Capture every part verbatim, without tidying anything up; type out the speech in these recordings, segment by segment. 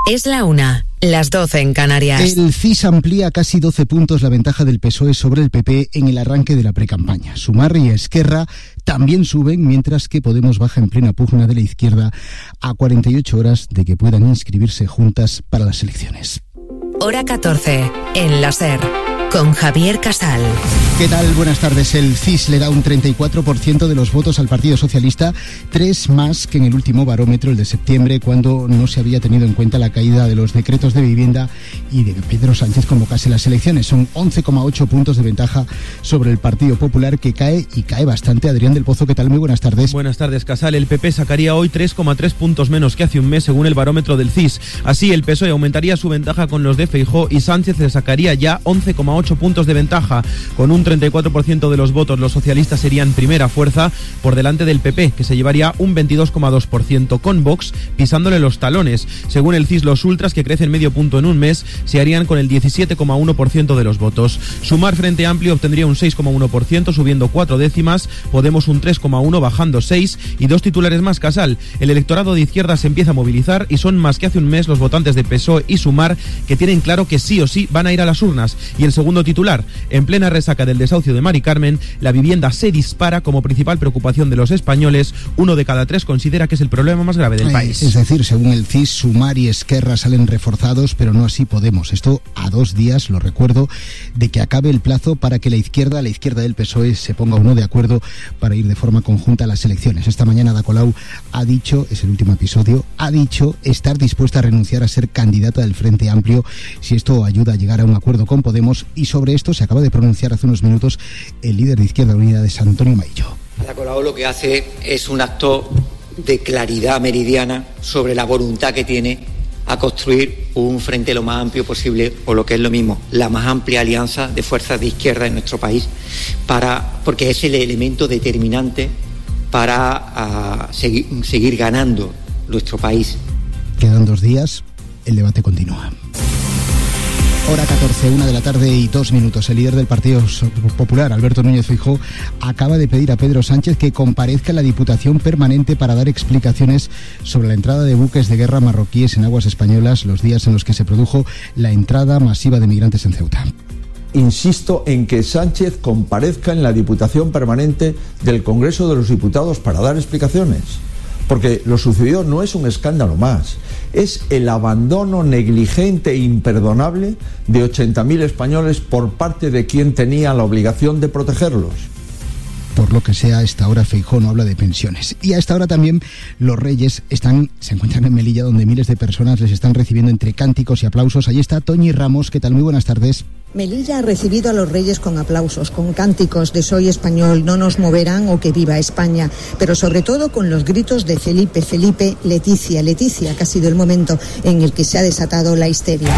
Es la una, las doce en Canarias. El C I S amplía casi doce puntos la ventaja del P S O E sobre el P P en el arranque de la precampaña. Sumar y Esquerra también suben, mientras que Podemos baja en plena pugna de la izquierda a cuarenta y ocho horas de que puedan inscribirse juntas para las elecciones. Hora catorce, en la SER, con Javier Casal. ¿Qué tal? Buenas tardes. El C I S le da un treinta y cuatro por ciento de los votos al Partido Socialista, tres más que en el último barómetro, el de septiembre, cuando no se había tenido en cuenta la caída de los decretos de vivienda y de que Pedro Sánchez convocase las elecciones. Son once coma ocho puntos de ventaja sobre el Partido Popular, que cae y cae bastante. Adrián del Pozo, ¿qué tal? Muy buenas tardes. Buenas tardes, Casal. El P P sacaría hoy tres coma tres puntos menos que hace un mes, según el barómetro del C I S. Así, el P S O E aumentaría su ventaja con los de Feijóo y Sánchez le sacaría ya once coma ocho puntos de ventaja. Con un treinta y cuatro por ciento de los votos, los socialistas serían primera fuerza por delante del P P, que se llevaría un veintidós coma dos por ciento, con Vox pisándole los talones. Según el C I S, los ultras, que crecen medio punto en un mes, se harían con el diecisiete coma uno por ciento de los votos. Sumar Frente Amplio obtendría un seis coma uno por ciento, subiendo cuatro décimas, Podemos un tres coma uno, bajando seis, y dos titulares más, Casal. El electorado de izquierda se empieza a movilizar y son más que hace un mes los votantes de P S O E y Sumar, que tienen claro que sí o sí van a ir a las urnas. Y el segundo titular: en plena resaca del desahucio de Mari Carmen, la vivienda se dispara como principal preocupación de los españoles. Uno de cada tres considera que es el problema más grave del país. Es decir, según el C I S, Sumar y Esquerra salen reforzados, pero no así Podemos. Esto a dos días, lo recuerdo, de que acabe el plazo para que la izquierda, la izquierda del P S O E, se ponga uno de acuerdo para ir de forma conjunta a las elecciones. Esta mañana Ada Colau ha dicho, es el último episodio, ha dicho estar dispuesta a renunciar a ser candidata del Frente Amplio si esto ayuda a llegar a un acuerdo con Podemos, y sobre esto se acaba de pronunciar hace unos minutos el líder de Izquierda Unida, de Antonio Maillo. Ada Colau lo que hace es un acto de claridad meridiana sobre la voluntad que tiene a construir un frente lo más amplio posible, o lo que es lo mismo, la más amplia alianza de fuerzas de izquierda en nuestro país, para, porque es el elemento determinante para uh, seguir, seguir ganando nuestro país. Quedan dos días, el debate continúa. Hora catorce, una de la tarde y dos minutos. El líder del Partido Popular, Alberto Núñez Feijóo, acaba de pedir a Pedro Sánchez que comparezca en la Diputación Permanente para dar explicaciones sobre la entrada de buques de guerra marroquíes en aguas españolas, los días en los que se produjo la entrada masiva de migrantes en Ceuta. Insisto en que Sánchez comparezca en la Diputación Permanente del Congreso de los Diputados para dar explicaciones. Porque lo sucedido no es un escándalo más, es el abandono negligente e imperdonable de ochenta mil españoles por parte de quien tenía la obligación de protegerlos. Por lo que sea, a esta hora Feijóo no habla de pensiones. Y a esta hora también los Reyes están, se encuentran en Melilla, donde miles de personas les están recibiendo entre cánticos y aplausos. Allí está Toñi Ramos. ¿Qué tal? Muy buenas tardes. Melilla ha recibido a los Reyes con aplausos, con cánticos de "Soy español, no nos moverán" o "Que viva España", pero sobre todo con los gritos de Felipe, Felipe, Leticia, Leticia, que ha sido el momento en el que se ha desatado la histeria.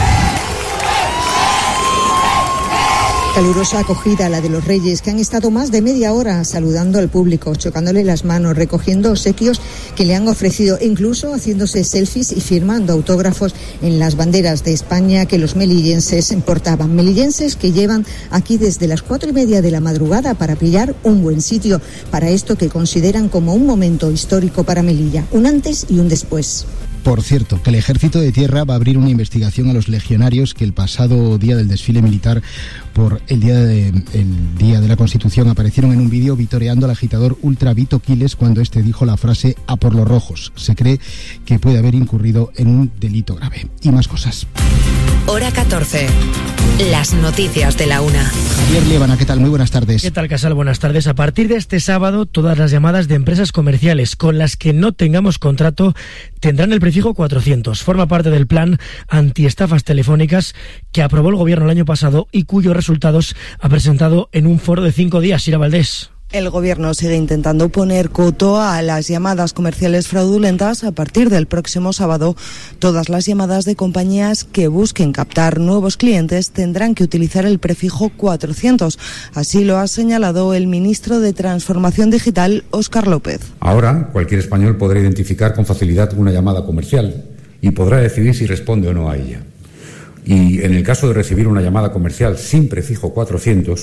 Calurosa acogida la de los Reyes, que han estado más de media hora saludando al público, chocándole las manos, recogiendo obsequios que le han ofrecido, incluso haciéndose selfies y firmando autógrafos en las banderas de España que los melillenses portaban. Melillenses que llevan aquí desde las cuatro y media de la madrugada para pillar un buen sitio para esto que consideran como un momento histórico para Melilla, un antes y un después. Por cierto, que el Ejército de Tierra va a abrir una investigación a los legionarios que el pasado día del desfile militar por el día de, el día de la Constitución aparecieron en un vídeo vitoreando al agitador ultra Vito Quiles cuando este dijo la frase "a por los rojos". Se cree que puede haber incurrido en un delito grave. Y más cosas. Hora catorce. Las noticias de la una. Javier Liébana, ¿qué tal? Muy buenas tardes. ¿Qué tal, Casal? Buenas tardes. A partir de este sábado, todas las llamadas de empresas comerciales con las que no tengamos contrato tendrán el prefijo cuatrocientos. Forma parte del plan antiestafas telefónicas que aprobó el Gobierno el año pasado y cuyos resultados ha presentado en un foro de cinco días. Ira Valdés. El Gobierno sigue intentando poner coto a las llamadas comerciales fraudulentas. A partir del próximo sábado, todas las llamadas de compañías que busquen captar nuevos clientes tendrán que utilizar el prefijo cuatrocientos. Así lo ha señalado el ministro de Transformación Digital, Óscar López. Ahora, cualquier español podrá identificar con facilidad una llamada comercial y podrá decidir si responde o no a ella. Y en el caso de recibir una llamada comercial sin prefijo cuatrocientos,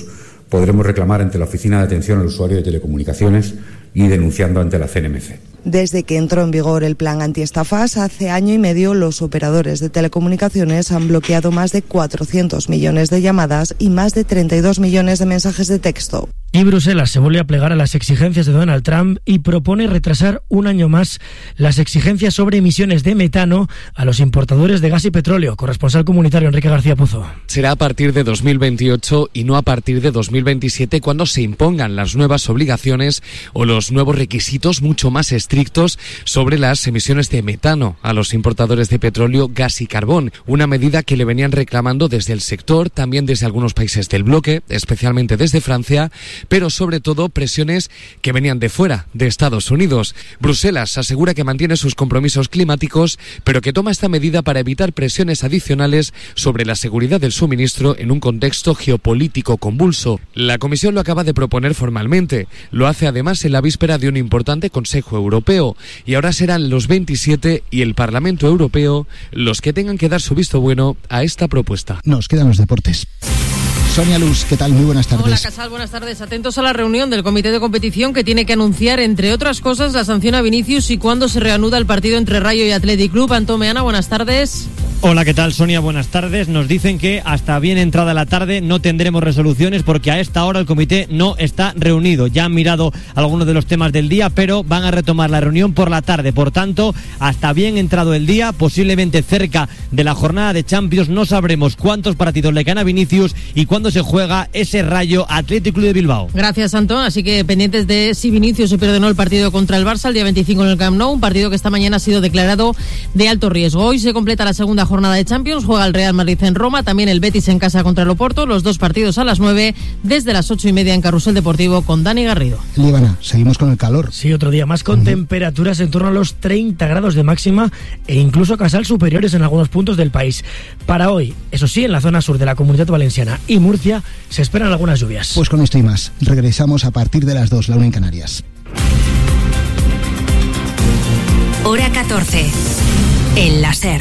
podremos reclamar ante la Oficina de Atención al Usuario de Telecomunicaciones y denunciando ante la C N M C. Desde que entró en vigor el plan antiestafas, hace año y medio los operadores de telecomunicaciones han bloqueado más de cuatrocientos millones de llamadas y más de treinta y dos millones de mensajes de texto. Y Bruselas se vuelve a plegar a las exigencias de Donald Trump y propone retrasar un año más las exigencias sobre emisiones de metano a los importadores de gas y petróleo. Corresponsal comunitario Enrique García Pozo. Será a partir de dos mil veintiocho y no a partir de dos mil veintisiete cuando se impongan las nuevas obligaciones o los nuevos requisitos mucho más estrictos sobre las emisiones de metano a los importadores de petróleo, gas y carbón. Una medida que le venían reclamando desde el sector, también desde algunos países del bloque, especialmente desde Francia, pero sobre todo presiones que venían de fuera, de Estados Unidos. Bruselas asegura que mantiene sus compromisos climáticos, pero que toma esta medida para evitar presiones adicionales sobre la seguridad del suministro en un contexto geopolítico convulso. La Comisión lo acaba de proponer formalmente. Lo hace además en la víspera de un importante Consejo Europeo. Y ahora serán los veintisiete y el Parlamento Europeo los que tengan que dar su visto bueno a esta propuesta. Nos quedan los deportes. Sonia Luz, ¿qué tal? Muy buenas tardes. Hola, Casal, buenas tardes. Atentos a la reunión del Comité de Competición que tiene que anunciar, entre otras cosas, la sanción a Vinicius y cuándo se reanuda el partido entre Rayo y Athletic Club. Antón Meana, buenas tardes. Hola, ¿qué tal, Sonia? Buenas tardes. Nos dicen que hasta bien entrada la tarde no tendremos resoluciones porque a esta hora el comité no está reunido. Ya han mirado algunos de los temas del día, pero van a retomar la reunión por la tarde. Por tanto, hasta bien entrado el día, posiblemente cerca de la jornada de Champions, no sabremos cuántos partidos le caen a Vinicius y cuándo se juega ese Rayo Athletic Club de Bilbao. Gracias, Antón. Así que pendientes de si Vinicius se pierde o no el partido contra el Barça el día veinticinco en el Camp Nou, un partido que esta mañana ha sido declarado de alto riesgo. Hoy se completa la segunda jornada de Champions, juega el Real Madrid en Roma, también el Betis en casa contra el Oporto, los dos partidos a las nueve, desde las ocho y media en Carrusel Deportivo con Dani Garrido. Líbana, seguimos con el calor. Sí, otro día más con uh-huh. temperaturas en torno a los treinta grados de máxima e incluso Casal superiores en algunos puntos del país. Para hoy, eso sí, en la zona sur de la Comunidad Valenciana y Murcia se esperan algunas lluvias. Pues con esto y más, regresamos a partir de las dos, la una en Canarias. Hora catorce, en la SER.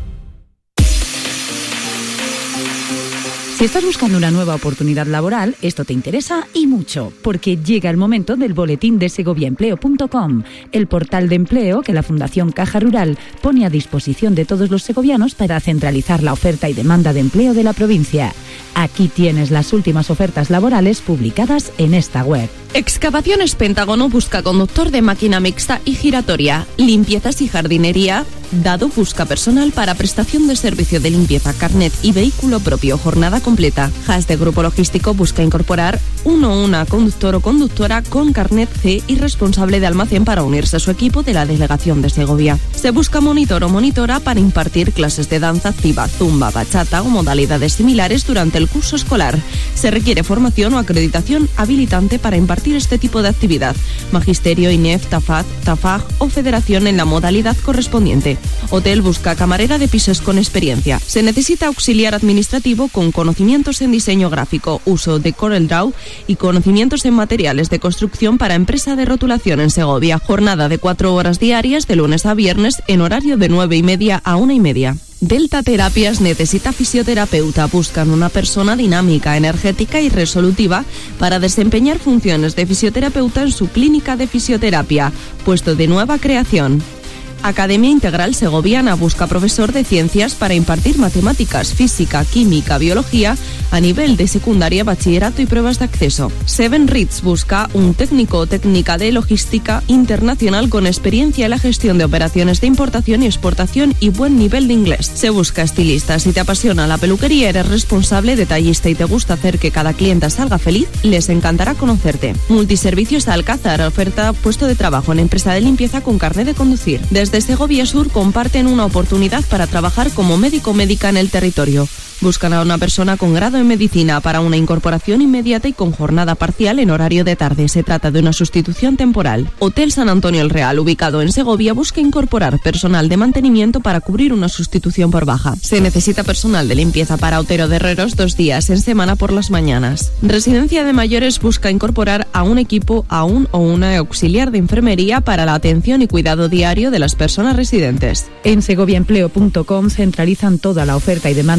Si estás buscando una nueva oportunidad laboral, esto te interesa y mucho, porque llega el momento del boletín de segovia empleo punto com, el portal de empleo que la Fundación Caja Rural pone a disposición de todos los segovianos para centralizar la oferta y demanda de empleo de la provincia. Aquí tienes las últimas ofertas laborales publicadas en esta web. Excavaciones Pentágono busca conductor de máquina mixta y giratoria. Limpiezas y jardinería. Dado busca personal para prestación de servicio de limpieza, carnet y vehículo propio, jornada completa. Has de Grupo Logístico busca incorporar uno o una conductor o conductora con carnet C y responsable de almacén para unirse a su equipo de la delegación de Segovia. Se busca monitor o monitora para impartir clases de danza activa, zumba, bachata o modalidades similares durante el curso escolar. Se requiere formación o acreditación habilitante para impartir este tipo de actividad. Magisterio, I N E F, TAFAD, TAFAG o Federación en la modalidad correspondiente. Hotel busca camarera de pisos con experiencia. Se necesita auxiliar administrativo con conocimientos en diseño gráfico, uso de CorelDRAW y conocimientos en materiales de construcción para empresa de rotulación en Segovia. Jornada de cuatro horas diarias de lunes a viernes en horario de nueve y media a una y media. Delta Terapias necesita fisioterapeuta. Buscan una persona dinámica, energética y resolutiva para desempeñar funciones de fisioterapeuta en su clínica de fisioterapia. Puesto de nueva creación. Academia Integral Segoviana busca profesor de ciencias para impartir matemáticas, física, química, biología a nivel de secundaria, bachillerato y pruebas de acceso. Seven Ritz busca un técnico o técnica de logística internacional con experiencia en la gestión de operaciones de importación y exportación y buen nivel de inglés. Se busca estilista. Si te apasiona la peluquería, eres responsable, detallista y te gusta hacer que cada clienta salga feliz, les encantará conocerte. Multiservicios Alcázar oferta puesto de trabajo en empresa de limpieza con carnet de conducir. Desde Segovia Sur comparten una oportunidad para trabajar como médico o médica en el territorio. Buscan a una persona con grado en medicina para una incorporación inmediata y con jornada parcial en horario de tarde. Se trata de una sustitución temporal. Hotel San Antonio el Real, ubicado en Segovia, busca incorporar personal de mantenimiento para cubrir una sustitución por baja. Se necesita personal de limpieza para Otero de Herreros dos días en semana por las mañanas. Residencia de Mayores busca incorporar a un equipo, a un o una auxiliar de enfermería para la atención y cuidado diario de las personas residentes. En segovia empleo punto com centralizan toda la oferta y demanda de empleo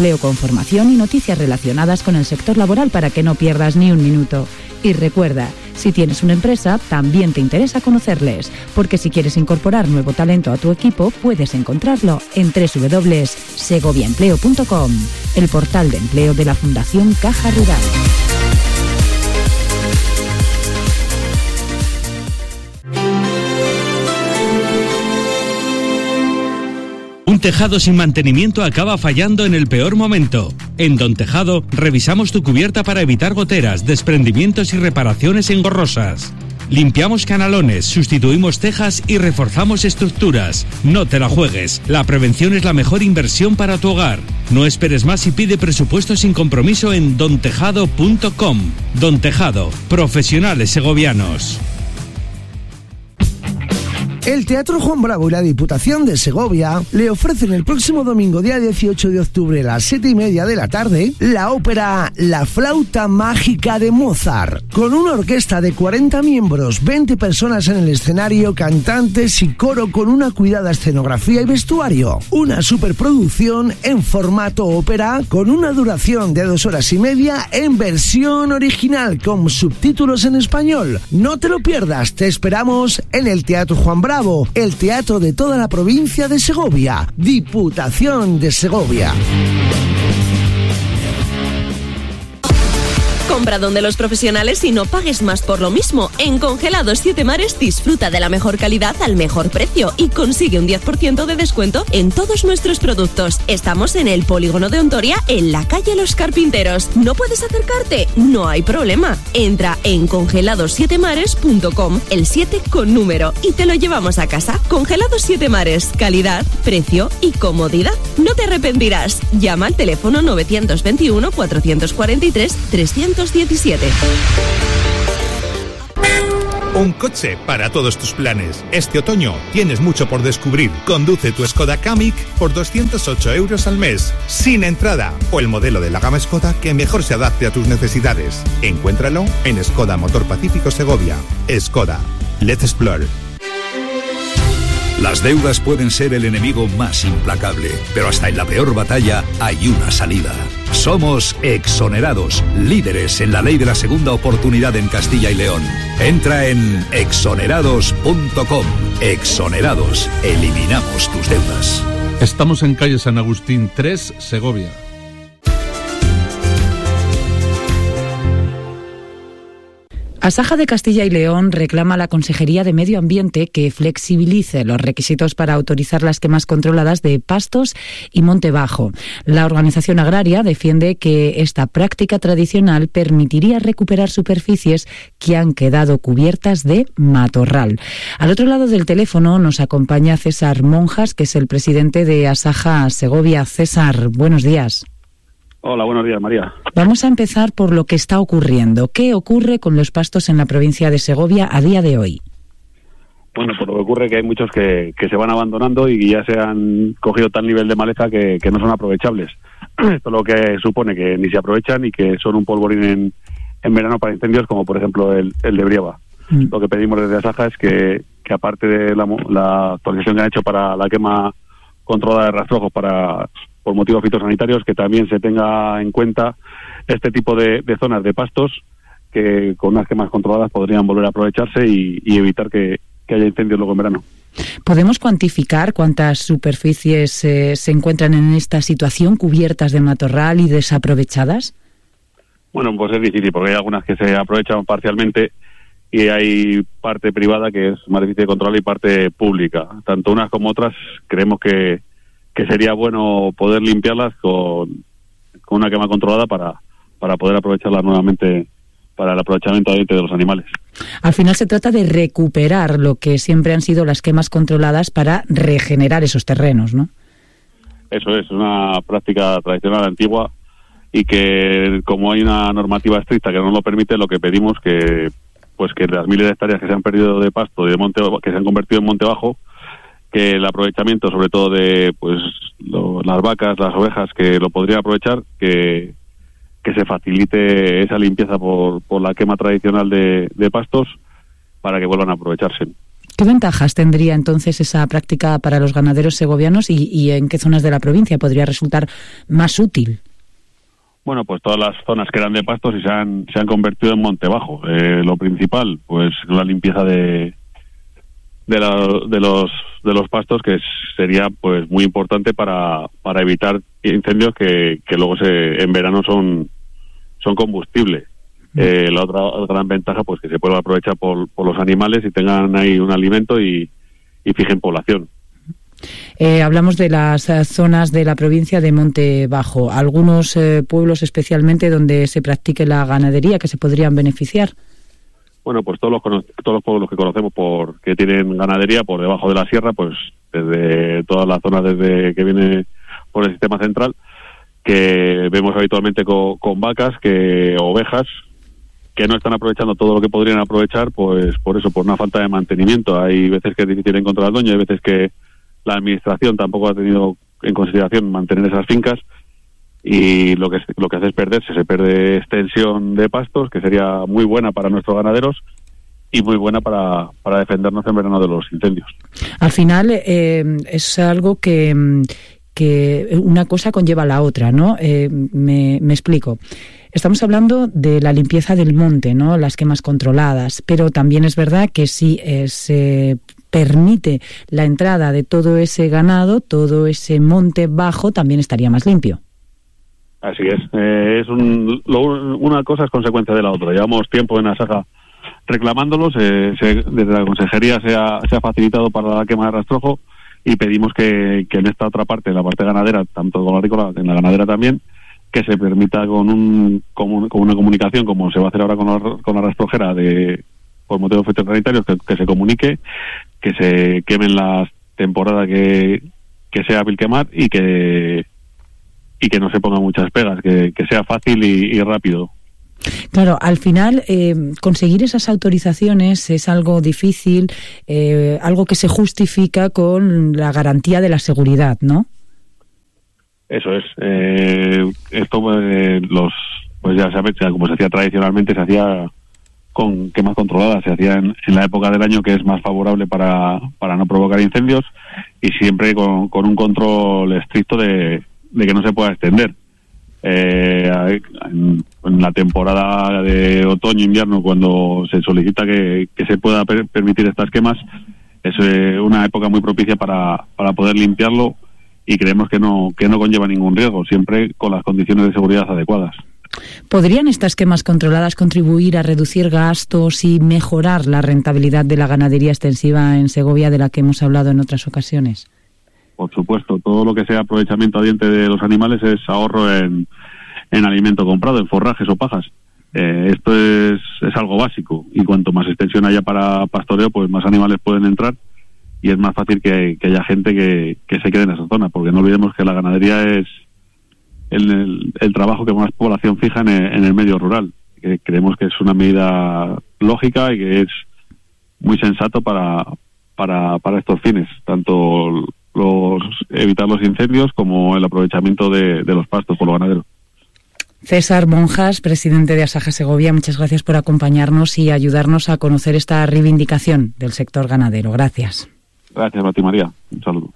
Empleo con formación y noticias relacionadas con el sector laboral para que no pierdas ni un minuto. Y recuerda, si tienes una empresa, también te interesa conocerles, porque si quieres incorporar nuevo talento a tu equipo, puedes encontrarlo en doble u doble u doble u punto segovia empleo punto com, el portal de empleo de la Fundación Caja Rural. Un tejado sin mantenimiento acaba fallando en el peor momento. En Don Tejado revisamos tu cubierta para evitar goteras, desprendimientos y reparaciones engorrosas. Limpiamos canalones, sustituimos tejas y reforzamos estructuras. No te la juegues. La prevención es la mejor inversión para tu hogar. No esperes más y pide presupuesto sin compromiso en don tejado punto com. Don Tejado, profesionales segovianos. El Teatro Juan Bravo y la Diputación de Segovia le ofrecen el próximo domingo, día dieciocho de octubre, a las siete y media de la tarde, la ópera La Flauta Mágica de Mozart, con una orquesta de cuarenta miembros, veinte personas en el escenario, cantantes y coro con una cuidada escenografía y vestuario. Una superproducción en formato ópera con una duración de dos horas y media en versión original con subtítulos en español. No te lo pierdas, te esperamos en el Teatro Juan Bravo. Bravo, el teatro de toda la provincia de Segovia, Diputación de Segovia. Compra donde los profesionales y no pagues más por lo mismo. En Congelados Siete Mares disfruta de la mejor calidad al mejor precio y consigue un diez por ciento de descuento en todos nuestros productos. Estamos en el Polígono de Ontoria, en la calle Los Carpinteros. ¿No puedes acercarte? No hay problema. Entra en congelados siete mares punto com, el siete con número, y te lo llevamos a casa. Congelados Siete Mares, calidad, precio y comodidad. No te arrepentirás. Llama al teléfono novecientos veintiuno, cuatrocientos cuarenta y tres, trescientos diecisiete. Un coche para todos tus planes. Este otoño tienes mucho por descubrir. Conduce tu Skoda Kamiq por doscientos ocho euros al mes, sin entrada, o el modelo de la gama Skoda que mejor se adapte a tus necesidades. Encuéntralo en Skoda Motor Pacífico Segovia. Skoda. Let's explore. Las deudas pueden ser el enemigo más implacable, pero hasta en la peor batalla hay una salida. Somos Exonerados, líderes en la ley de la segunda oportunidad en Castilla y León. Entra en exonerados punto com. Exonerados, eliminamos tus deudas. Estamos en calle San Agustín tres, Segovia. Asaja de Castilla y León reclama a la Consejería de Medio Ambiente que flexibilice los requisitos para autorizar las quemas controladas de pastos y monte bajo. La organización agraria defiende que esta práctica tradicional permitiría recuperar superficies que han quedado cubiertas de matorral. Al otro lado del teléfono nos acompaña César Monjas, que es el presidente de Asaja Segovia. César, buenos días. Hola, buenos días, María. Vamos a empezar por lo que está ocurriendo. ¿Qué ocurre con los pastos en la provincia de Segovia a día de hoy? Bueno, pues lo que ocurre es que hay muchos que, que se van abandonando y ya se han cogido tal nivel de maleza que, que no son aprovechables. Esto lo que supone que ni se aprovechan y que son un polvorín en, en verano para incendios, como por ejemplo el, el de Brieva. Mm. Lo que pedimos desde Asaja es que, que aparte de la, la actualización que han hecho para la quema controlada de rastrojos para... por motivos fitosanitarios, que también se tenga en cuenta este tipo de, de zonas de pastos que con unas quemas controladas podrían volver a aprovecharse y, y evitar que, que haya incendios luego en verano. ¿Podemos cuantificar cuántas superficies eh, se encuentran en esta situación cubiertas de matorral y desaprovechadas? Bueno, pues es difícil porque hay algunas que se aprovechan parcialmente y hay parte privada que es más difícil de controlar y parte pública. Tanto unas como otras creemos que que sería bueno poder limpiarlas con, con una quema controlada para, para poder aprovecharlas nuevamente para el aprovechamiento de los animales. Al final se trata de recuperar lo que siempre han sido las quemas controladas para regenerar esos terrenos, ¿no? Eso es, una práctica tradicional antigua y que como hay una normativa estricta que no lo permite, lo que pedimos que pues que las miles de hectáreas que se han perdido de pasto y de monte, que se han convertido en monte bajo, que el aprovechamiento sobre todo de pues lo, las vacas, las ovejas que lo podrían aprovechar, que, que se facilite esa limpieza por, por la quema tradicional de, de pastos para que vuelvan a aprovecharse. ¿Qué ventajas tendría entonces esa práctica para los ganaderos segovianos y, y en qué zonas de la provincia podría resultar más útil? Bueno, pues todas las zonas que eran de pastos y se han, se han convertido en monte bajo. Eh, lo principal, pues la limpieza de de, la, de los de los pastos, que sería pues muy importante para, para evitar incendios que, que luego se en verano son son combustible. Eh, la otra gran ventaja, pues que se pueda aprovechar por, por los animales y tengan ahí un alimento y, y fijen población. Eh, hablamos de las eh, zonas de la provincia de Monte Bajo, algunos eh, pueblos especialmente donde se practique la ganadería que se podrían beneficiar. Bueno, pues todos los todos los pueblos que conocemos por que tienen ganadería por debajo de la sierra, pues desde todas las zonas desde que viene por el sistema central, que vemos habitualmente con, con vacas, que ovejas, que no están aprovechando todo lo que podrían aprovechar, pues por eso, por una falta de mantenimiento. Hay veces que es difícil encontrar al dueño, hay veces que la administración tampoco ha tenido en consideración mantener esas fincas, y lo que lo que hace es perderse, se pierde extensión de pastos, que sería muy buena para nuestros ganaderos y muy buena para, para defendernos en verano de los incendios. Al final eh, es algo que, que una cosa conlleva a la otra, ¿no? Eh, me, me explico. Estamos hablando de la limpieza del monte, ¿no? Las quemas controladas, pero también es verdad que si eh, se permite la entrada de todo ese ganado, todo ese monte bajo también estaría más limpio. Así es. Eh, es un, lo, una cosa es consecuencia de la otra. Llevamos tiempo en Asaja reclamándolos. Eh, se, desde la consejería se ha, se ha facilitado para la quema de rastrojo y pedimos que, que en esta otra parte, en la parte ganadera, tanto con la agrícola, en la ganadera también, que se permita con un con, con una comunicación, como se va a hacer ahora con la, con la rastrojera, de por motivos fitosanitarios, que, que se comunique, que se quemen las temporadas que, que sea hábil quemar y que y que no se pongan muchas pegas, que, que sea fácil y, y rápido. Claro, al final eh, conseguir esas autorizaciones es algo difícil, eh, algo que se justifica con la garantía de la seguridad, ¿no? Eso es. Eh, esto, eh, los, pues ya sabes, como se hacía tradicionalmente, se hacía con quemas controladas, se hacía en, en la época del año que es más favorable para, para no provocar incendios, y siempre con, con un control estricto de, de que no se pueda extender. Eh, en, en la temporada de otoño-invierno, cuando se solicita que, que se pueda per, permitir estas quemas, es eh, una época muy propicia para, para poder limpiarlo, y creemos que no que no conlleva ningún riesgo, siempre con las condiciones de seguridad adecuadas. ¿Podrían estas quemas controladas contribuir a reducir gastos y mejorar la rentabilidad de la ganadería extensiva en Segovia, de la que hemos hablado en otras ocasiones? Por supuesto, todo lo que sea aprovechamiento a diente de los animales es ahorro en, en alimento comprado, en forrajes o pajas. Eh, esto es, es algo básico, y cuanto más extensión haya para pastoreo, pues más animales pueden entrar, y es más fácil que, que haya gente que, que se quede en esa zona, porque no olvidemos que la ganadería es el, el, el trabajo que más población fija en el, en el medio rural. Que creemos que es una medida lógica y que es muy sensato para, para, para estos fines, tanto los evitar los incendios como el aprovechamiento de, de los pastos por los ganaderos. César Monjas, presidente de Asaja Segovia, muchas gracias por acompañarnos y ayudarnos a conocer esta reivindicación del sector ganadero. Gracias. Gracias, Mati María. Un saludo.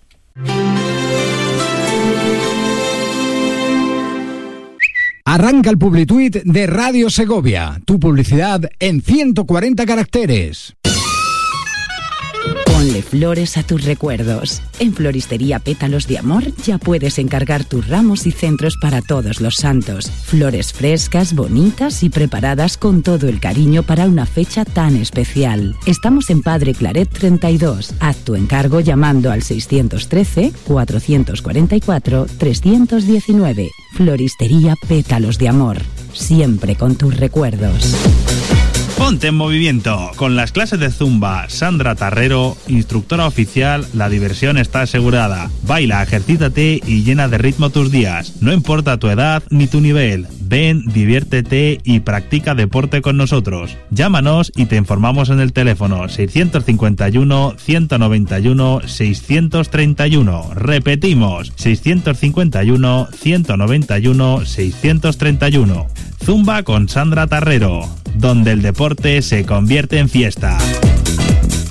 Arranca el Publituit de Radio Segovia. Tu publicidad en ciento cuarenta caracteres. Ponle flores a tus recuerdos. En Floristería Pétalos de Amor ya puedes encargar tus ramos y centros para todos los santos. Flores frescas, bonitas y preparadas con todo el cariño para una fecha tan especial. Estamos en Padre Claret treinta y dos. Haz tu encargo llamando al seiscientos trece, cuatrocientos cuarenta y cuatro, trescientos diecinueve. Floristería Pétalos de Amor. Siempre con tus recuerdos. Ponte en movimiento con las clases de Zumba. Sandra Tarrero, instructora oficial, la diversión está asegurada. Baila, ejercítate y llena de ritmo tus días. No importa tu edad ni tu nivel. Ven, diviértete y practica deporte con nosotros. Llámanos y te informamos en el teléfono seiscientos cincuenta y uno, ciento noventa y uno, seiscientos treinta y uno. Repetimos, seiscientos cincuenta y uno, ciento noventa y uno, seiscientos treinta y uno. Zumba con Sandra Tarrero, donde el deporte se convierte en fiesta.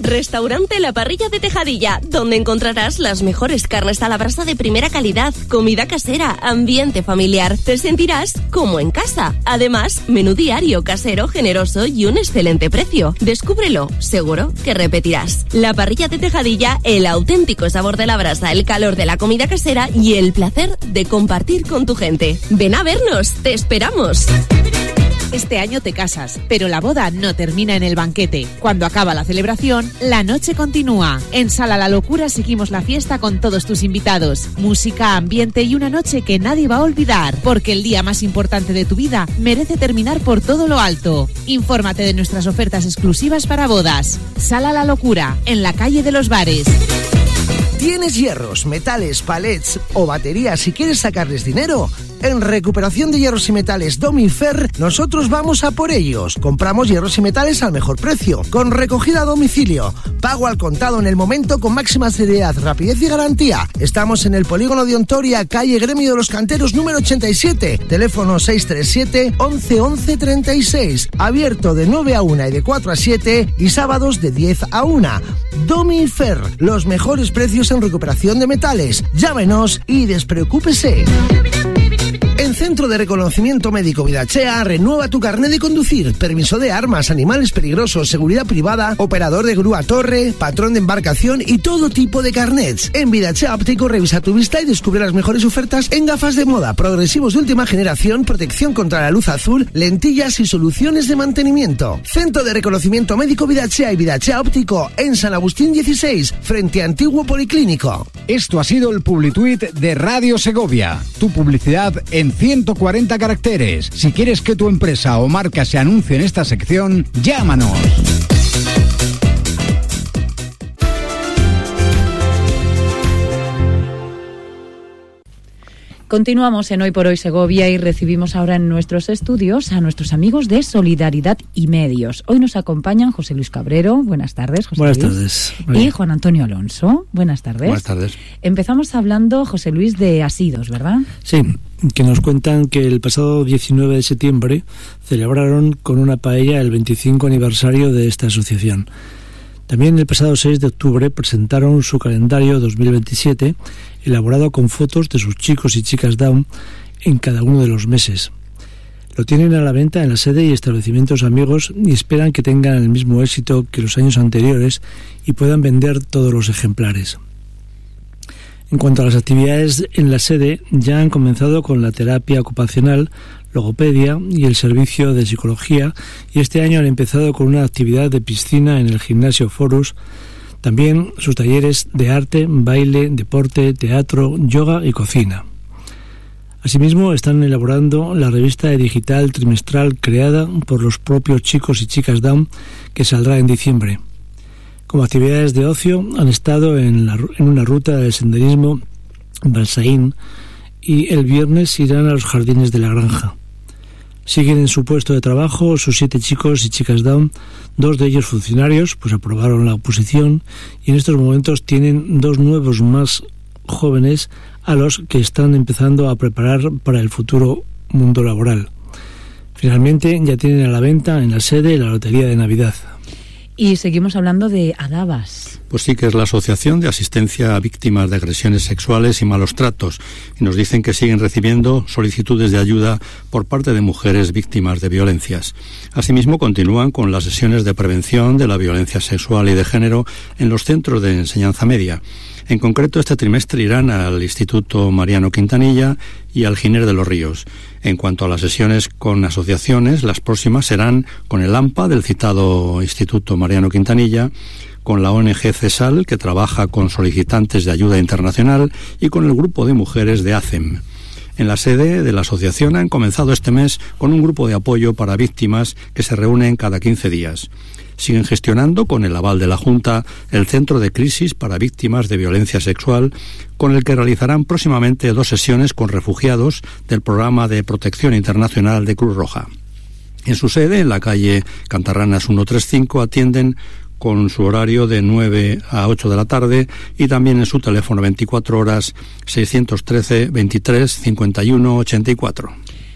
Restaurante La Parrilla de Tejadilla, donde encontrarás las mejores carnes a la brasa de primera calidad, comida casera, ambiente familiar. Te sentirás como en casa. Además, menú diario, casero, generoso y un excelente precio. Descúbrelo, seguro que repetirás. La Parrilla de Tejadilla, el auténtico sabor de la brasa, el calor de la comida casera y el placer de compartir con tu gente. Ven a vernos, te esperamos. Este año te casas, pero la boda no termina en el banquete. Cuando acaba la celebración, la noche continúa. En Sala La Locura seguimos la fiesta con todos tus invitados. Música, ambiente y una noche que nadie va a olvidar, porque el día más importante de tu vida merece terminar por todo lo alto. Infórmate de nuestras ofertas exclusivas para bodas. Sala La Locura, en la calle de los Bares. ¿Tienes hierros, metales, palets o baterías y quieres sacarles dinero? En Recuperación de Hierros y Metales Domifer, nosotros vamos a por ellos. Compramos hierros y metales al mejor precio, con recogida a domicilio, pago al contado en el momento con máxima seriedad, rapidez y garantía. Estamos en el Polígono de Ontoria, calle Gremio de los Canteros número ochenta y siete, teléfono seis tres siete, once, once, treinta y seis, abierto de nueve a una y de cuatro a siete y sábados de diez a una. Domifer, los mejores precios en recuperación de metales. Llámenos y despreocúpese. En Centro de Reconocimiento Médico Vidachea, renueva tu carnet de conducir, permiso de armas, animales peligrosos, seguridad privada, operador de grúa torre, patrón de embarcación y todo tipo de carnets. En Vidachea Óptico revisa tu vista y descubre las mejores ofertas en gafas de moda, progresivos de última generación, protección contra la luz azul, lentillas y soluciones de mantenimiento. Centro de Reconocimiento Médico Vidachea y Vidachea Óptico en San Agustín dieciséis, frente a Antiguo Policlínico. Esto ha sido el Publituit de Radio Segovia, tu publicidad en ciento cuarenta caracteres. Si quieres que tu empresa o marca se anuncie en esta sección, llámanos. Continuamos en Hoy por Hoy Segovia y recibimos ahora en nuestros estudios a nuestros amigos de Solidaridad y Medios. Hoy nos acompañan José Luis Cabrero. Buenas tardes, José Buenas Luis. tardes. Y Juan Antonio Alonso. Buenas tardes. Buenas tardes. Empezamos hablando, José Luis, de Asidos, ¿verdad? Sí, que nos cuentan que el pasado diecinueve de septiembre celebraron con una paella el veinticinco aniversario de esta asociación. También el pasado seis de octubre presentaron su calendario dos mil veintisiete, elaborado con fotos de sus chicos y chicas Down en cada uno de los meses. Lo tienen a la venta en la sede y establecimientos amigos y esperan que tengan el mismo éxito que los años anteriores y puedan vender todos los ejemplares. En cuanto a las actividades en la sede, ya han comenzado con la terapia ocupacional, logopedia y el servicio de psicología, y este año han empezado con una actividad de piscina en el gimnasio Forus, también sus talleres de arte, baile, deporte, teatro, yoga y cocina. Asimismo, están elaborando la revista digital trimestral creada por los propios chicos y chicas Down, que saldrá en diciembre. Como actividades de ocio, han estado en, la, en una ruta de senderismo Balsaín y el viernes irán a los jardines de la granja. Siguen en su puesto de trabajo sus siete chicos y chicas Down, dos de ellos funcionarios, pues aprobaron la oposición, y en estos momentos tienen dos nuevos más jóvenes a los que están empezando a preparar para el futuro mundo laboral. Finalmente ya tienen a la venta en la sede la lotería de Navidad. Y seguimos hablando de Adabas. Pues sí, que es la Asociación de Asistencia a Víctimas de Agresiones Sexuales y Malos Tratos. Y nos dicen que siguen recibiendo solicitudes de ayuda por parte de mujeres víctimas de violencias. Asimismo, continúan con las sesiones de prevención de la violencia sexual y de género en los centros de enseñanza media. En concreto, este trimestre irán al Instituto Mariano Quintanilla y al Giner de los Ríos. En cuanto a las sesiones con asociaciones, las próximas serán con el AMPA del citado Instituto Mariano Quintanilla, con la O N G CESAL, que trabaja con solicitantes de ayuda internacional, y con el grupo de mujeres de ACEM. En la sede de la asociación han comenzado este mes con un grupo de apoyo para víctimas que se reúnen cada quince días. Siguen gestionando, con el aval de la Junta, el Centro de Crisis para Víctimas de Violencia Sexual, con el que realizarán próximamente dos sesiones con refugiados del Programa de Protección Internacional de Cruz Roja. En su sede, en la calle Cantarranas ciento treinta y cinco, atienden con su horario de nueve a ocho de la tarde, y también en su teléfono veinticuatro horas seiscientos trece, veintitrés, cincuenta y uno, ochenta y cuatro.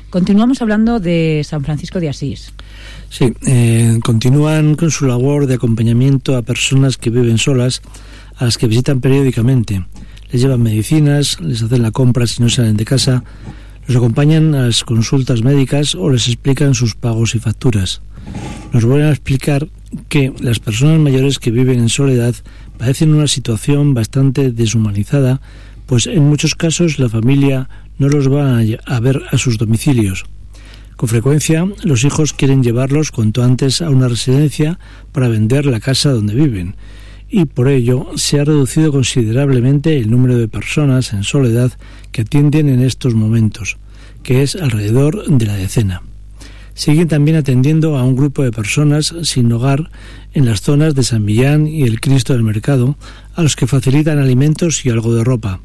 Continuamos hablando de San Francisco de Asís. Sí, eh, continúan con su labor de acompañamiento a personas que viven solas, a las que visitan periódicamente. Les llevan medicinas, les hacen la compra si no salen de casa, los acompañan a las consultas médicas o les explican sus pagos y facturas. Nos vuelven a explicar que las personas mayores que viven en soledad padecen una situación bastante deshumanizada, pues en muchos casos la familia no los va a ver a sus domicilios. Con frecuencia, los hijos quieren llevarlos cuanto antes a una residencia para vender la casa donde viven, y por ello se ha reducido considerablemente el número de personas en soledad que atienden en estos momentos, que es alrededor de la decena. Siguen también atendiendo a un grupo de personas sin hogar en las zonas de San Millán y el Cristo del Mercado, a los que facilitan alimentos y algo de ropa.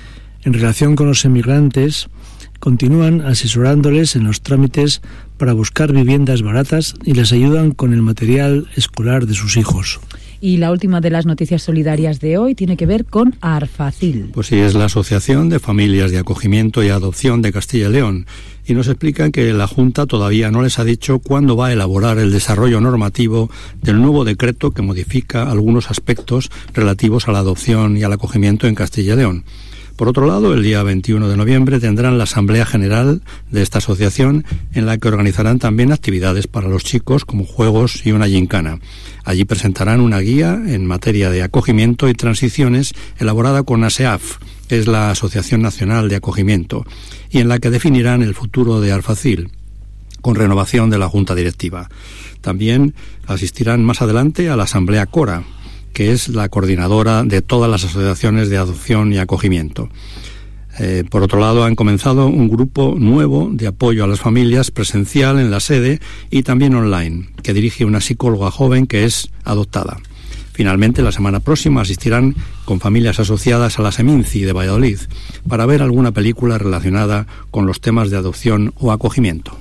En relación con los emigrantes, continúan asesorándoles en los trámites para buscar viviendas baratas y les ayudan con el material escolar de sus hijos. Y la última de las noticias solidarias de hoy tiene que ver con Arfacil. Pues sí, es la Asociación de Familias de Acogimiento y Adopción de Castilla y León, y nos explican que la Junta todavía no les ha dicho cuándo va a elaborar el desarrollo normativo del nuevo decreto que modifica algunos aspectos relativos a la adopción y al acogimiento en Castilla y León. Por otro lado, el día veintiuno de noviembre tendrán la Asamblea General de esta asociación, en la que organizarán también actividades para los chicos, como juegos y una gincana. Allí presentarán una guía en materia de acogimiento y transiciones elaborada con ASEAF, que es la Asociación Nacional de Acogimiento, y en la que definirán el futuro de Arfacil, con renovación de la Junta Directiva. También asistirán más adelante a la Asamblea CORA, que es la coordinadora de todas las asociaciones de adopción y acogimiento. Eh, por otro lado, han comenzado un grupo nuevo de apoyo a las familias presencial en la sede y también online, que dirige una psicóloga joven que es adoptada. Finalmente, la semana próxima asistirán con familias asociadas a la Seminci de Valladolid para ver alguna película relacionada con los temas de adopción o acogimiento.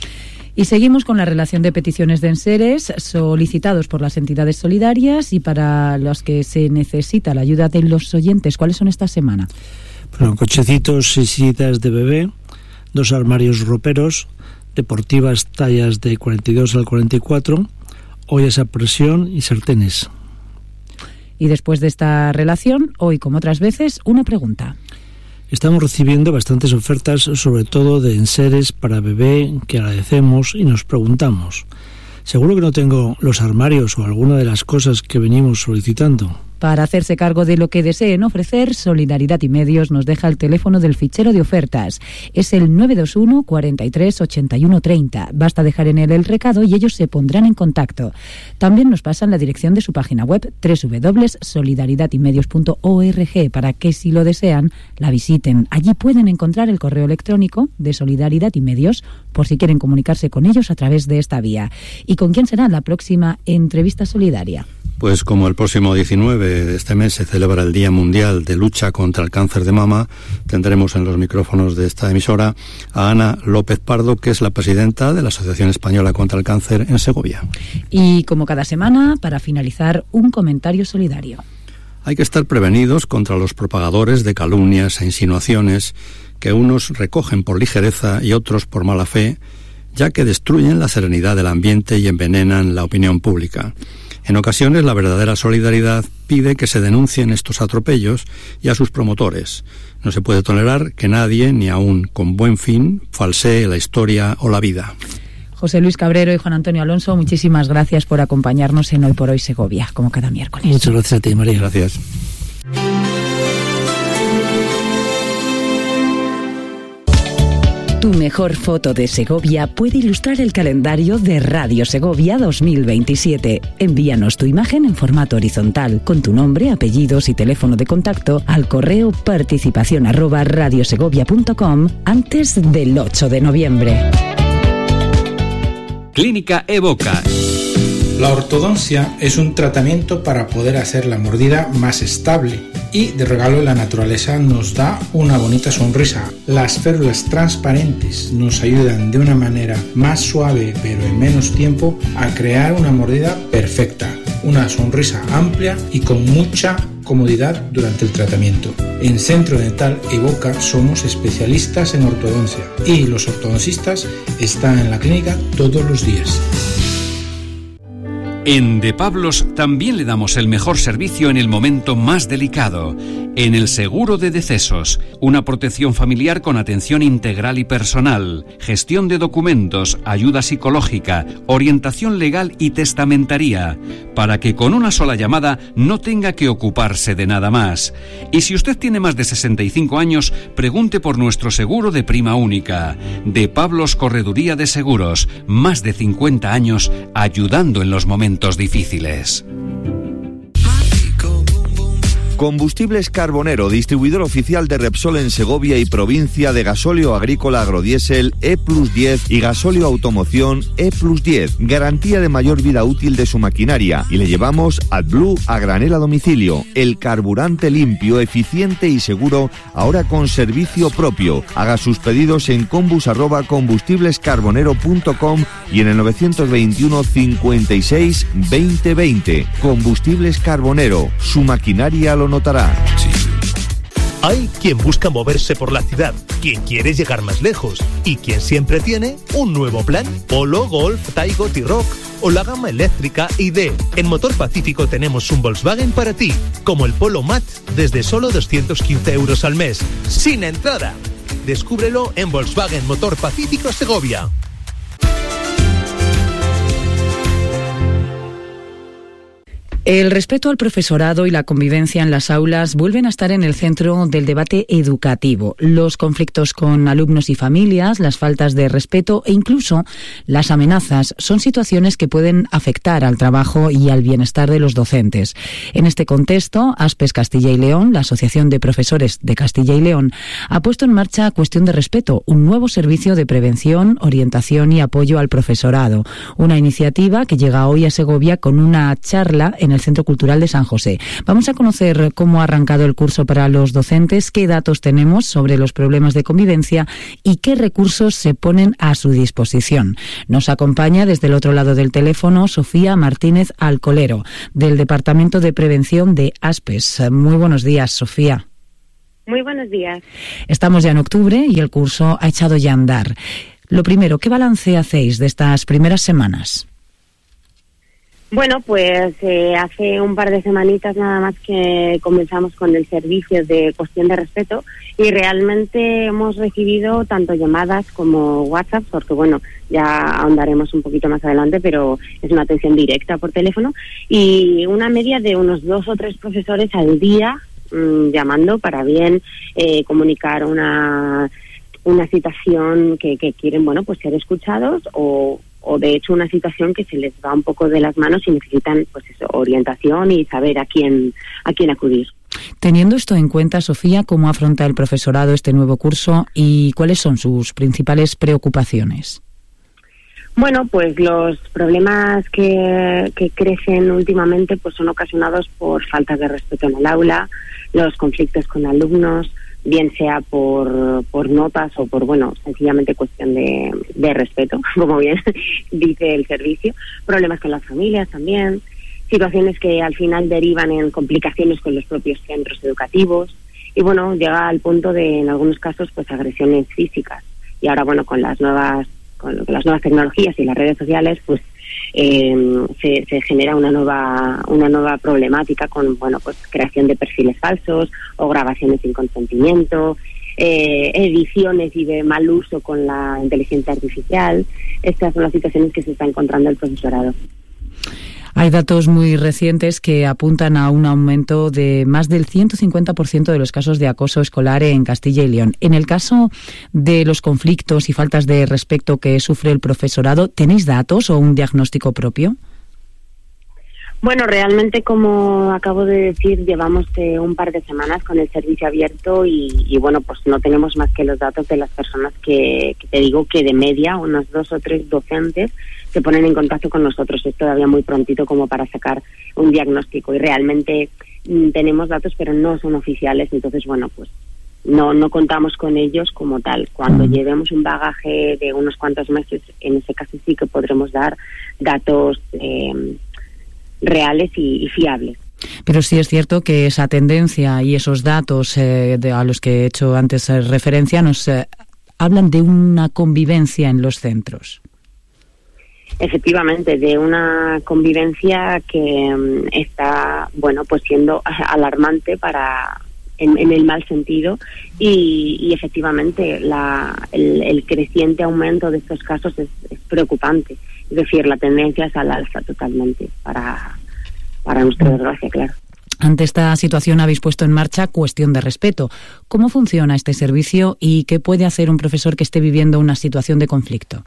Y seguimos con la relación de peticiones de enseres solicitados por las entidades solidarias y para los que se necesita la ayuda de los oyentes. ¿Cuáles son esta semana? Bueno, cochecitos, seis sillitas de bebé, dos armarios roperos, deportivas tallas de cuarenta y dos al cuarenta y cuatro, ollas a presión y sartenes. Y después de esta relación, hoy como otras veces, una pregunta. Estamos recibiendo bastantes ofertas, sobre todo de enseres para bebé, que agradecemos y nos preguntamos, ¿seguro que no tengo los armarios o alguna de las cosas que venimos solicitando? Para hacerse cargo de lo que deseen ofrecer, Solidaridad y Medios nos deja el teléfono del fichero de ofertas. Es el nueve dos uno, cuarenta y tres, ochenta y uno, treinta. Basta dejar en él el recado y ellos se pondrán en contacto. También nos pasan la dirección de su página web, doble u doble u doble u punto solidaridad y medios punto org, para que, si lo desean, la visiten. Allí pueden encontrar el correo electrónico de Solidaridad y Medios, por si quieren comunicarse con ellos a través de esta vía. ¿Y con quién será la próxima entrevista solidaria? Pues como el próximo diecinueve de este mes se celebra el Día Mundial de Lucha contra el Cáncer de Mama, tendremos en los micrófonos de esta emisora a Ana López Pardo, que es la presidenta de la Asociación Española contra el Cáncer en Segovia. Y como cada semana, para finalizar, un comentario solidario. Hay que estar prevenidos contra los propagadores de calumnias e insinuaciones que unos recogen por ligereza y otros por mala fe, ya que destruyen la serenidad del ambiente y envenenan la opinión pública. En ocasiones, la verdadera solidaridad pide que se denuncien estos atropellos y a sus promotores. No se puede tolerar que nadie, ni aun con buen fin, falsee la historia o la vida. José Luis Cabrero y Juan Antonio Alonso, muchísimas gracias por acompañarnos en Hoy por Hoy Segovia, como cada miércoles. Muchas gracias a ti, María. Gracias. Tu mejor foto de Segovia puede ilustrar el calendario de Radio Segovia dos mil veintisiete. Envíanos tu imagen en formato horizontal, con tu nombre, apellidos y teléfono de contacto al correo participación arroba radiosegovia punto com antes del ocho de noviembre. Clínica Evoca. La ortodoncia es un tratamiento para poder hacer la mordida más estable y de regalo la naturaleza nos da una bonita sonrisa. Las férulas transparentes nos ayudan de una manera más suave pero en menos tiempo a crear una mordida perfecta, una sonrisa amplia y con mucha comodidad durante el tratamiento. En Centro Dental Evoca somos especialistas en ortodoncia y los ortodoncistas están en la clínica todos los días. En De Pablos también le damos el mejor servicio en el momento más delicado, en el seguro de decesos, una protección familiar con atención integral y personal, gestión de documentos, ayuda psicológica, orientación legal y testamentaría, para que con una sola llamada no tenga que ocuparse de nada más. Y si usted tiene más de sesenta y cinco años, pregunte por nuestro seguro de prima única. De Pablos Correduría de Seguros, más de cincuenta años ayudando en los momentos difíciles. Combustibles Carbonero, distribuidor oficial de Repsol en Segovia y provincia, de gasóleo agrícola agrodiesel E plus diez y gasóleo automoción E plus diez. Garantía de mayor vida útil de su maquinaria. Y le llevamos AdBlue a granel a domicilio. El carburante limpio, eficiente y seguro, ahora con servicio propio. Haga sus pedidos en combus arroba combustiblescarbonero punto com y en el novecientos veintiuno cincuenta y seis veinte veinte. Combustibles Carbonero, su maquinaria lo notará. Hay quien busca moverse por la ciudad, quien quiere llegar más lejos y quien siempre tiene un nuevo plan. Polo, Golf, Taigo, T-Roc o la gama eléctrica I D. En Motor Pacífico tenemos un Volkswagen para ti, como el Polo Mat, desde solo doscientos quince euros al mes, sin entrada. Descúbrelo en Volkswagen Motor Pacífico Segovia. El respeto al profesorado y la convivencia en las aulas vuelven a estar en el centro del debate educativo. Los conflictos con alumnos y familias, las faltas de respeto e incluso las amenazas son situaciones que pueden afectar al trabajo y al bienestar de los docentes. En este contexto, ASPES Castilla y León, la Asociación de Profesores de Castilla y León, ha puesto en marcha Cuestión de Respeto, un nuevo servicio de prevención, orientación y apoyo al profesorado. Una iniciativa que llega hoy a Segovia con una charla en el Centro Cultural de San José. Vamos a conocer cómo ha arrancado el curso para los docentes, qué datos tenemos sobre los problemas de convivencia y qué recursos se ponen a su disposición. Nos acompaña desde el otro lado del teléfono Sofía Martínez Alcolero, del Departamento de Prevención de ASPES. Muy buenos días, Sofía. Muy buenos días. Estamos ya en octubre y el curso ha echado ya a andar. Lo primero, ¿qué balance hacéis de estas primeras semanas? Bueno, pues eh, hace un par de semanitas nada más que comenzamos con el servicio de Cuestión de Respeto y realmente hemos recibido tanto llamadas como WhatsApp, porque bueno, ya ahondaremos un poquito más adelante, pero es una atención directa por teléfono, y una media de unos dos o tres profesores al día mmm, llamando para bien eh, comunicar una, una situación que, que quieren, bueno, pues ser escuchados o... o de hecho una situación que se les va un poco de las manos y necesitan pues eso, orientación y saber a quién a quién acudir. Teniendo esto en cuenta, Sofía, ¿cómo afronta el profesorado este nuevo curso y cuáles son sus principales preocupaciones? Bueno, pues los problemas que, que crecen últimamente pues son ocasionados por faltas de respeto en el aula, los conflictos con alumnos, bien sea por, por notas o por, bueno, sencillamente cuestión de, de respeto, como bien dice el servicio, problemas con las familias también, situaciones que al final derivan en complicaciones con los propios centros educativos y, bueno, llega al punto de, en algunos casos, pues agresiones físicas. Y ahora, bueno, con las nuevas, con las nuevas tecnologías y las redes sociales, pues Eh, se, se genera una nueva una nueva problemática con bueno pues creación de perfiles falsos o grabaciones sin consentimiento, eh, ediciones y de mal uso con la inteligencia artificial. Estas son las situaciones que se está encontrando el profesorado. Hay datos muy recientes que apuntan a un aumento de más del ciento cincuenta por ciento de los casos de acoso escolar en Castilla y León. En el caso de los conflictos y faltas de respeto que sufre el profesorado, ¿tenéis datos o un diagnóstico propio? Bueno, realmente, como acabo de decir, llevamos eh, un par de semanas con el servicio abierto y, y, bueno, pues no tenemos más que los datos de las personas que, que te digo que de media, unos dos o tres docentes se ponen en contacto con nosotros. Es todavía muy prontito como para sacar un diagnóstico y realmente mm, tenemos datos pero no son oficiales, entonces bueno, pues no no contamos con ellos como tal. Cuando llevemos un bagaje de unos cuantos meses, en ese caso sí que podremos dar datos eh, reales y, y fiables. Pero sí es cierto que esa tendencia y esos datos eh, de, a los que he hecho antes eh, referencia nos eh, hablan de una convivencia en los centros. Efectivamente, de una convivencia que um, está, bueno, pues siendo alarmante para en, en el mal sentido y, y efectivamente la, el, el creciente aumento de estos casos es, es preocupante. Es decir, la tendencia es al alza totalmente, para, para nuestra desgracia, claro. Ante esta situación habéis puesto en marcha Cuestión de Respeto. ¿Cómo funciona este servicio y qué puede hacer un profesor que esté viviendo una situación de conflicto?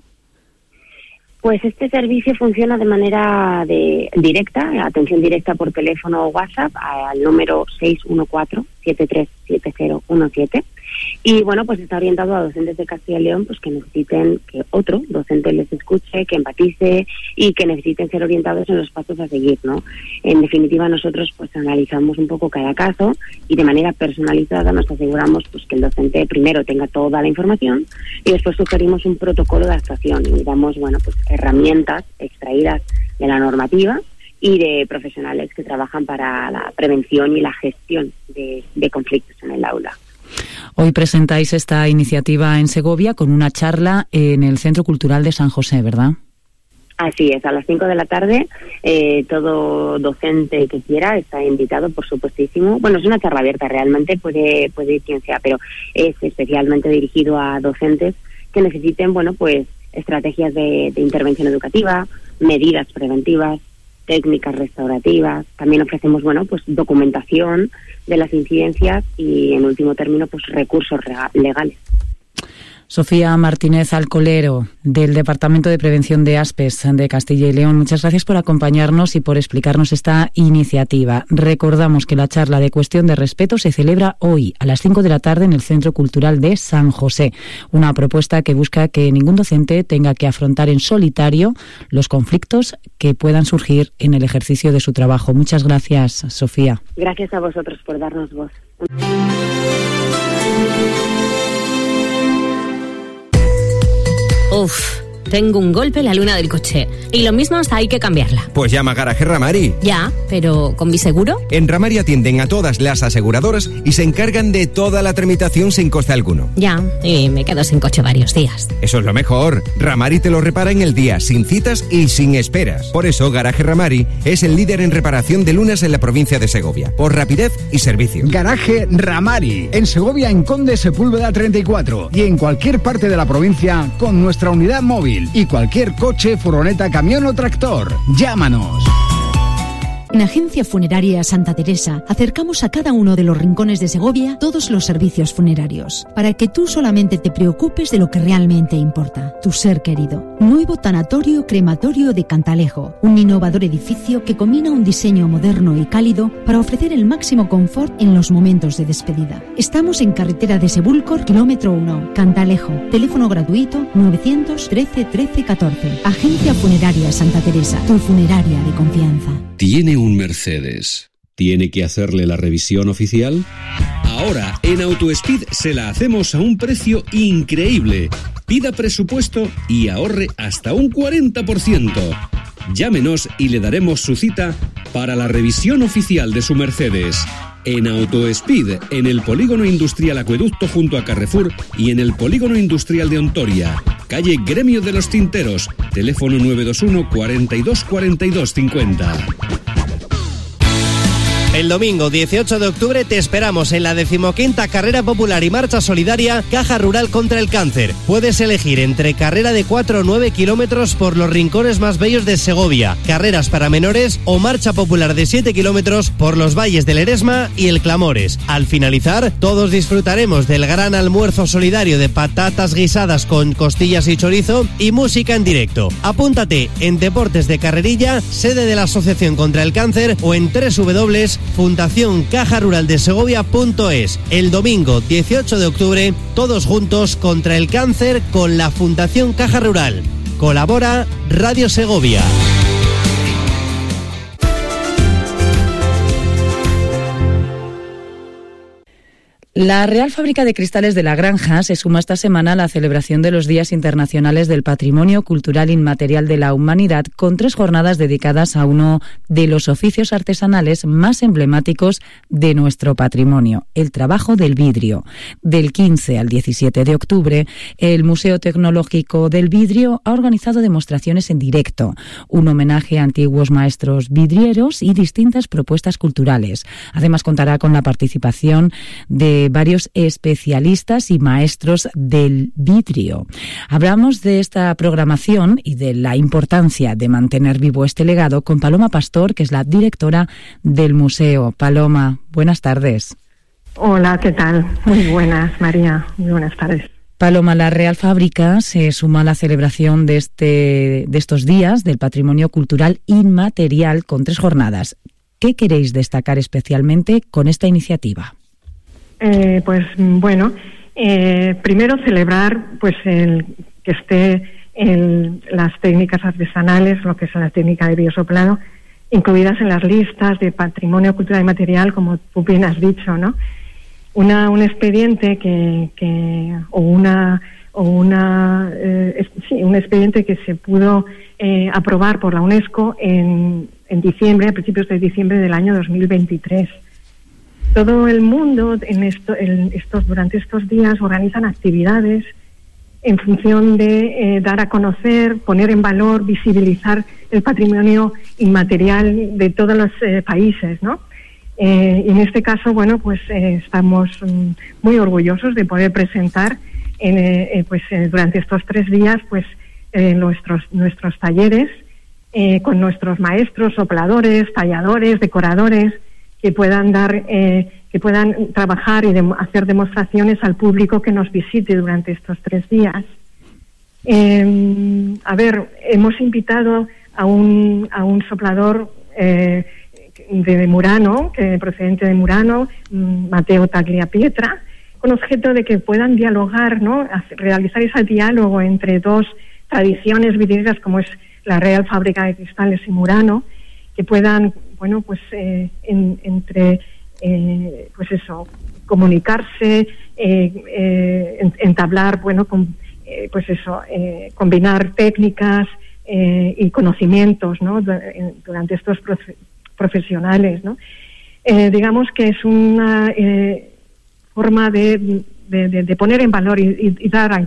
Pues este servicio funciona de manera de, directa, atención directa por teléfono o WhatsApp al número seis uno cuatro, siete tres siete cero uno siete. Y bueno, pues está orientado a docentes de Castilla y León pues que necesiten que otro docente les escuche, que empatice y que necesiten ser orientados en los pasos a seguir, ¿no? En definitiva, nosotros pues analizamos un poco cada caso y de manera personalizada nos aseguramos pues que el docente primero tenga toda la información y después sugerimos un protocolo de actuación y damos, bueno, pues herramientas extraídas de la normativa y de profesionales que trabajan para la prevención y la gestión de, de conflictos en el aula. Hoy presentáis esta iniciativa en Segovia con una charla en el Centro Cultural de San José, ¿verdad? Así es, a las cinco de la tarde eh, todo docente que quiera está invitado, por supuestísimo. Bueno, es una charla abierta, realmente puede, puede ir quien sea, pero es especialmente dirigido a docentes que necesiten, bueno, pues estrategias de, de intervención educativa, medidas preventivas, técnicas restaurativas. También ofrecemos, bueno, pues documentación de las incidencias y, en último término, pues recursos legales. Sofía Martínez Alcolero, del Departamento de Prevención de Aspes de Castilla y León, muchas gracias por acompañarnos y por explicarnos esta iniciativa. Recordamos que la charla de Cuestión de Respeto se celebra hoy a las cinco de la tarde en el Centro Cultural de San José, una propuesta que busca que ningún docente tenga que afrontar en solitario los conflictos que puedan surgir en el ejercicio de su trabajo. Muchas gracias, Sofía. Gracias a vosotros por darnos voz. Uf, tengo un golpe en la luna del coche. Y lo mismo hasta hay que cambiarla. Pues llama a Garaje Ramari. Ya, pero ¿con mi seguro? En Ramari atienden a todas las aseguradoras y se encargan de toda la tramitación sin coste alguno. Ya, y me quedo sin coche varios días. Eso es lo mejor. Ramari te lo repara en el día, sin citas y sin esperas. Por eso Garaje Ramari es el líder en reparación de lunas en la provincia de Segovia, por rapidez y servicio. Garaje Ramari, en Segovia, en Conde Sepúlveda treinta y cuatro y en cualquier parte de la provincia con nuestra unidad móvil y cualquier coche, furgoneta, camión o tractor. Llámanos. En Agencia Funeraria Santa Teresa acercamos a cada uno de los rincones de Segovia todos los servicios funerarios, para que tú solamente te preocupes de lo que realmente importa, tu ser querido. Nuevo tanatorio crematorio de Cantalejo, un innovador edificio que combina un diseño moderno y cálido para ofrecer el máximo confort en los momentos de despedida. Estamos en carretera de Sebúlcor, kilómetro uno, Cantalejo. Teléfono gratuito novecientos trece trece catorce. Agencia Funeraria Santa Teresa, tu funeraria de confianza. ¿Tiene un Mercedes? ¿Tiene que hacerle la revisión oficial? Ahora, en AutoSpeed se la hacemos a un precio increíble. Pida presupuesto y ahorre hasta un cuarenta por ciento. Llámenos y le daremos su cita para la revisión oficial de su Mercedes. En AutoSpeed, en el Polígono Industrial Acueducto junto a Carrefour y en el Polígono Industrial de Ontoria. Calle Gremio de los Tinteros, teléfono nueve dos uno, cuarenta y dos, cuarenta y dos cincuenta. El domingo dieciocho de octubre te esperamos en la decimoquinta Carrera Popular y Marcha Solidaria Caja Rural contra el Cáncer. Puedes elegir entre carrera de cuatro o nueve kilómetros por los rincones más bellos de Segovia, carreras para menores o marcha popular de siete kilómetros por los valles del Eresma y el Clamores. Al finalizar, todos disfrutaremos del gran almuerzo solidario de patatas guisadas con costillas y chorizo y música en directo. Apúntate en Deportes de Carrerilla, sede de la Asociación contra el Cáncer, o en doble u doble u doble u punto fundación caja rural de segovia punto es. El domingo dieciocho de octubre, todos juntos contra el cáncer con la Fundación Caja Rural. Colabora Radio Segovia. La Real Fábrica de Cristales de La Granja se suma esta semana a la celebración de los Días Internacionales del Patrimonio Cultural Inmaterial de la Humanidad, con tres jornadas dedicadas a uno de los oficios artesanales más emblemáticos de nuestro patrimonio, el trabajo del vidrio. Del quince al diecisiete de octubre, el Museo Tecnológico del Vidrio ha organizado demostraciones en directo, un homenaje a antiguos maestros vidrieros y distintas propuestas culturales. Además, contará con la participación de varios especialistas y maestros del vidrio. Hablamos de esta programación y de la importancia de mantener vivo este legado con Paloma Pastor, que es la directora del museo. Paloma, buenas tardes. Hola, ¿qué tal? Muy buenas, María. Muy buenas tardes. Paloma, la Real Fábrica se suma a la celebración de, este, de estos días del patrimonio cultural inmaterial con tres jornadas. ¿Qué queréis destacar especialmente con esta iniciativa? Eh, pues bueno, eh, primero celebrar pues el que esté el, las técnicas artesanales, lo que es la técnica de biosoplado, incluidas en las listas de patrimonio cultural y material, como tú bien has dicho, ¿no? Una un expediente que, que o una o una eh, es, sí, un expediente que se pudo eh, aprobar por la UNESCO en, en diciembre, a principios de diciembre del año dos mil veintitrés. Todo el mundo en esto, en estos, durante estos días organizan actividades en función de eh, dar a conocer, poner en valor, visibilizar el patrimonio inmaterial de todos los eh, países, ¿no? Eh, y en este caso, bueno, pues eh, estamos mm, muy orgullosos de poder presentar en, eh, pues eh, durante estos tres días, pues eh, nuestros nuestros talleres eh, con nuestros maestros, sopladores, talladores, decoradores, que puedan dar, eh, que puedan trabajar y de, hacer demostraciones al público que nos visite durante estos tres días. Eh, a ver, hemos invitado a un a un soplador eh, de Murano, que procedente de Murano, Mateo Tagliapietra, con objeto de que puedan dialogar, ¿no? Realizar ese diálogo entre dos tradiciones vidrieras como es la Real Fábrica de Cristales y Murano, que puedan, bueno, pues eh, en, entre, eh, pues eso, comunicarse, eh, eh, entablar, bueno, con, eh, pues eso, eh, combinar técnicas eh, y conocimientos, ¿no? Durante estos proce- profesionales, ¿no? Eh, digamos que es una eh, forma de, de, de poner en valor y, y dar a